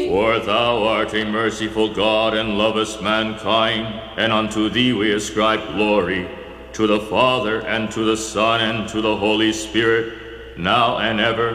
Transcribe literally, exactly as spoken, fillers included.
thee. For thou art a merciful God, and lovest mankind, and unto thee we ascribe glory, to the Father, and to the Son, and to the Holy Spirit, now and ever,